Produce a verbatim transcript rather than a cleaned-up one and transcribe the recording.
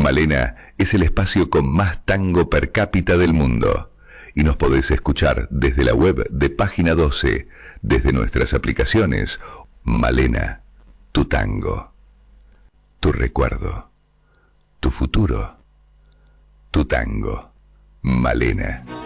Malena es el espacio con más tango per cápita del mundo. Y nos podés escuchar desde la web de Página doce, desde nuestras aplicaciones. Malena, tu tango, tu recuerdo, tu futuro, tu tango. Malena.